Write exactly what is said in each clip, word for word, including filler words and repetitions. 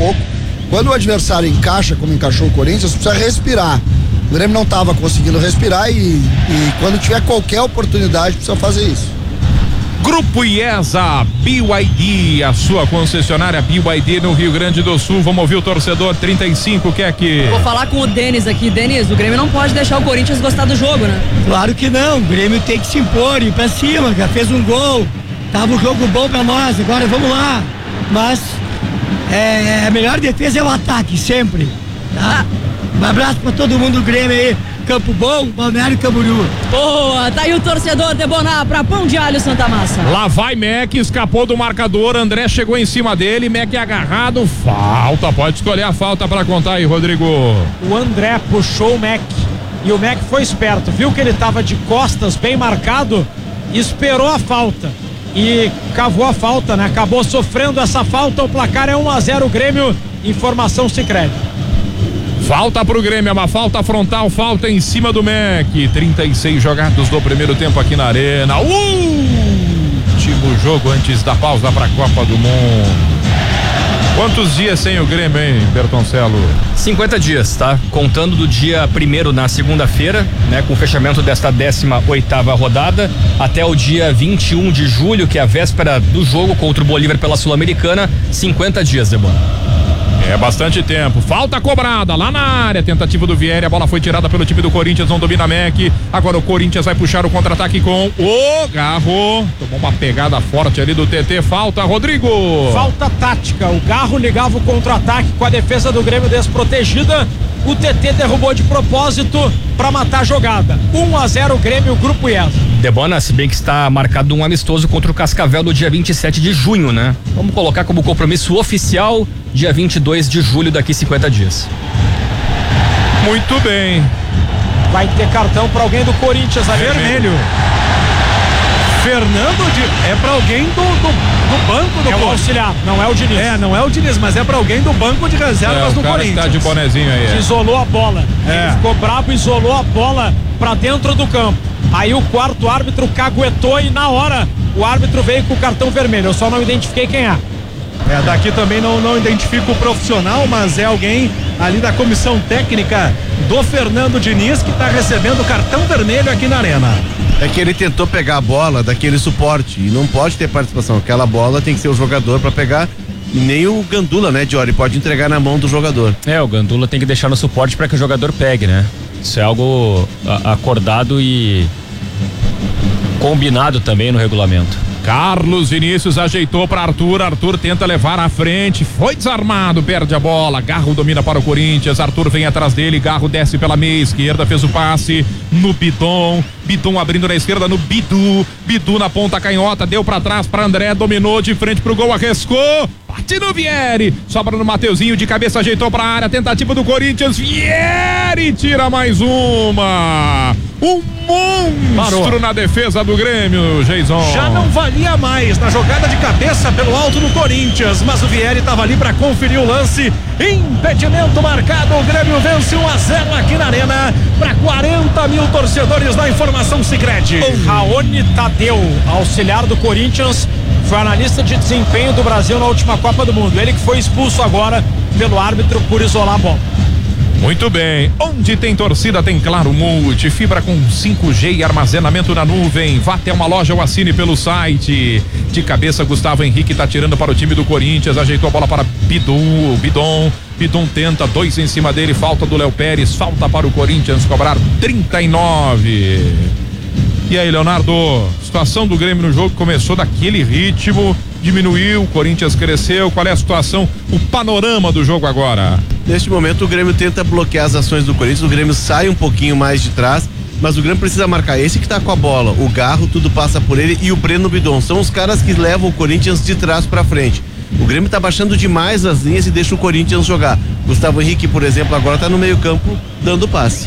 pouco. Quando o adversário encaixa, como encaixou o Corinthians, precisa respirar. O Grêmio não estava conseguindo respirar e, e quando tiver qualquer oportunidade precisa fazer isso. Grupo IESA, B Y D, a sua concessionária B Y D no Rio Grande do Sul. Vamos ouvir o torcedor trinta e cinco, quer que... Vou falar com o Denis aqui. Denis, o Grêmio não pode deixar o Corinthians gostar do jogo, né? Claro que não, o Grêmio tem que se impor, ir pra cima, já fez um gol, tava um jogo bom pra nós, agora vamos lá. Mas é, a melhor defesa é o ataque, sempre, tá? Um abraço pra todo mundo do Grêmio aí. Campo Bom, Balneário Camboriú. Boa, tá aí o torcedor Debonar pra Pão de Alho Santa Massa. Lá vai Mac, escapou do marcador, André chegou em cima dele, Mac agarrado, falta, pode escolher a falta pra contar aí, Rodrigo. O André puxou o Mac e o Mac foi esperto, viu que ele tava de costas bem marcado, esperou a falta e cavou a falta, né? Acabou sofrendo essa falta, o placar é um a zero Grêmio, informação Sicredi. Falta pro Grêmio, é uma falta frontal, falta em cima do Mac. trinta e seis jogados do primeiro tempo aqui na Arena. Último jogo antes da pausa pra Copa do Mundo. Quantos dias sem o Grêmio, hein, Bertoncelo? cinquenta dias, tá? Contando do dia primeiro na segunda-feira, né? Com o fechamento desta décima oitava rodada, até o dia vinte e um de julho, que é a véspera do jogo contra o Bolívar pela Sul-Americana, cinquenta dias, Debona. É bastante tempo, falta cobrada lá na área, tentativa do Vieri, a bola foi tirada pelo time do Corinthians, não domina Mac, agora o Corinthians vai puxar o contra-ataque com o Garro, tomou uma pegada forte ali do T T, falta, Rodrigo. Falta tática, o Garro ligava o contra-ataque com a defesa do Grêmio desprotegida, o T T derrubou de propósito para matar a jogada. um a zero Grêmio, Grupo IESA. Debona, se bem que está marcado um amistoso contra o Cascavel no dia vinte e sete de junho, né? Vamos colocar como compromisso oficial dia vinte e dois de julho, daqui cinquenta dias. Muito bem. Vai ter cartão para alguém do Corinthians, a vermelho. Fernando de... é pra alguém do, do, do banco do É o auxiliar, não é o Diniz. É, não é o Diniz, mas é pra alguém do banco de reservas é, do Corinthians. Tá de bonezinho aí. É. Isolou a bola. É. Ele ficou brabo, isolou a bola pra dentro do campo. Aí o quarto árbitro caguetou e na hora o árbitro veio com o cartão vermelho. Eu só não identifiquei quem é. É, daqui também não, não identifico o profissional, mas é alguém ali da comissão técnica do Fernando Diniz que tá recebendo cartão vermelho aqui na Arena. É que ele tentou pegar a bola daquele suporte e não pode ter participação. Aquela bola tem que ser o jogador para pegar e nem o Gandula, né, Diori? Pode entregar na mão do jogador. É, o Gandula tem que deixar no suporte para que o jogador pegue, né? Isso é algo a, acordado e combinado também no regulamento. Carlos Vinícius ajeitou para Arthur, Arthur tenta levar à frente, foi desarmado, perde a bola, Garro domina para o Corinthians, Arthur vem atrás dele, Garro desce pela meia esquerda, fez o passe no Bidon, Bidon abrindo na esquerda no Bidu, Bidu na ponta canhota, deu para trás para André, dominou de frente pro gol, arriscou, bate no Vieri, sobra no Mateuzinho, de cabeça ajeitou para a área, tentativa do Corinthians, Vieri tira mais uma, um monstro Parou. Na defesa do Grêmio, Geison. Já não valia mais na jogada de cabeça pelo alto do Corinthians, mas o Vieri estava ali para conferir o lance, impedimento marcado, o Grêmio vence um a zero aqui na Arena para quarenta mil torcedores na informação Sicredi. O Raoni Tadeu, auxiliar do Corinthians, foi analista de desempenho do Brasil na última Copa do Mundo, ele que foi expulso agora pelo árbitro por isolar a bola. Muito bem, onde tem torcida tem Claro Multi, fibra com cinco G e armazenamento na nuvem, vá até uma loja ou assine pelo site. De cabeça, Gustavo Henrique tá tirando para o time do Corinthians, ajeitou a bola para Bidu, Bidon, Bidon tenta, dois em cima dele, falta do Léo Pérez, falta para o Corinthians cobrar trinta e nove. E aí, Leonardo, situação do Grêmio no jogo começou daquele ritmo, diminuiu, o Corinthians cresceu, qual é a situação, o panorama do jogo agora? Neste momento o Grêmio tenta bloquear as ações do Corinthians, o Grêmio sai um pouquinho mais de trás, mas o Grêmio precisa marcar esse que tá com a bola, o Garro, tudo passa por ele, e o Breno Bidon, são os caras que levam o Corinthians de trás pra frente. O Grêmio tá baixando demais as linhas e deixa o Corinthians jogar. Gustavo Henrique, por exemplo, agora tá no meio campo dando passe.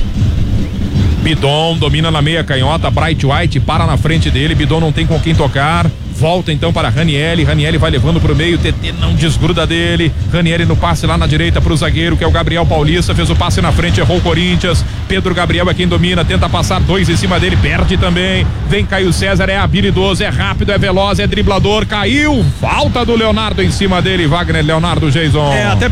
Bidon domina na meia canhota, Bright White para na frente dele, Bidon não tem com quem tocar, volta então para Ranieri, Ranieri vai levando pro meio, T T não desgruda dele, Ranieri no passe lá na direita pro zagueiro, que é o Gabriel Paulista, fez o passe na frente, errou o Corinthians, Pedro Gabriel é quem domina, tenta passar dois em cima dele, perde também, vem Caio César, é habilidoso, é rápido, é veloz, é driblador, caiu, falta do Leonardo em cima dele, Wagner Leonardo, Jason. É, até